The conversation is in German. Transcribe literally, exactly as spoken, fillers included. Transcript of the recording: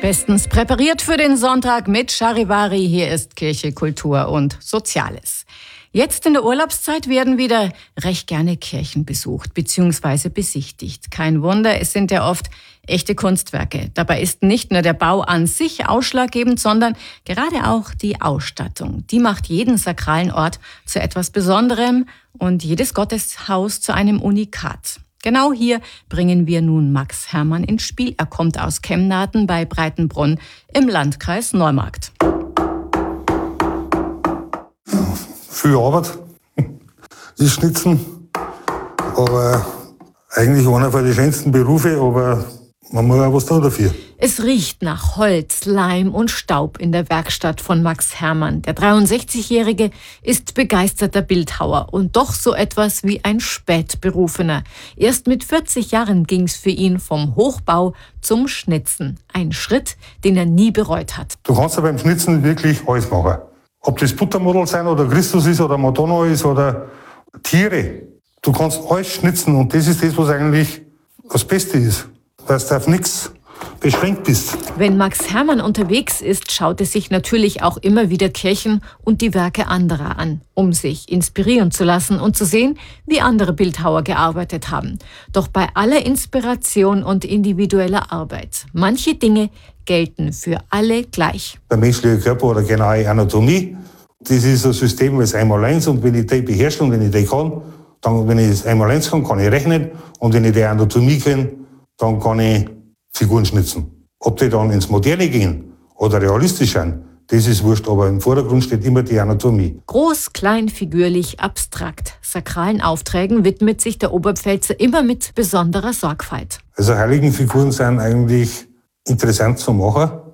Bestens präpariert für den Sonntag mit Charivari. Hier ist Kirche, Kultur und Soziales. Jetzt in der Urlaubszeit werden wieder recht gerne Kirchen besucht bzw. besichtigt. Kein Wunder, es sind ja oft echte Kunstwerke. Dabei ist nicht nur der Bau an sich ausschlaggebend, sondern gerade auch die Ausstattung. Die macht jeden sakralen Ort zu etwas Besonderem und jedes Gotteshaus zu einem Unikat. Genau hier bringen wir nun Max Hermann ins Spiel. Er kommt aus Kemnaden bei Breitenbrunn im Landkreis Neumarkt. Viel Arbeit, das Schnitzen, aber eigentlich einer von den schönsten Berufe, aber man muss auch was tun dafür. Es riecht nach Holz, Leim und Staub in der Werkstatt von Max Hermann. Der dreiundsechzigjährige ist begeisterter Bildhauer und doch so etwas wie ein Spätberufener. Erst mit vierzig Jahren ging's für ihn vom Hochbau zum Schnitzen. Ein Schritt, den er nie bereut hat. Du kannst ja beim Schnitzen wirklich alles machen. Ob das Buttermodel sein oder Christus ist oder Madonna ist oder Tiere. Du kannst alles schnitzen und das ist das, was eigentlich das Beste ist. Dass du auf nichts beschränkt bist. Wenn Max Hermann unterwegs ist, schaut er sich natürlich auch immer wieder Kirchen und die Werke anderer an, um sich inspirieren zu lassen und zu sehen, wie andere Bildhauer gearbeitet haben. Doch bei aller Inspiration und individueller Arbeit, manche Dinge gelten für alle gleich. Der menschliche Körper oder genaue Anatomie, das ist ein System, das einmal eins, und wenn ich die beherrsche und wenn ich die kann, dann, wenn ich es einmal eins kann, kann ich rechnen, und wenn ich die Anatomie kenne, dann kann ich Figuren schnitzen. Ob die dann ins Moderne gehen oder realistisch sind, das ist wurscht, aber im Vordergrund steht immer die Anatomie. Groß, klein, figürlich, abstrakt. Sakralen Aufträgen widmet sich der Oberpfälzer immer mit besonderer Sorgfalt. Also Heiligenfiguren sind eigentlich interessant zu machen,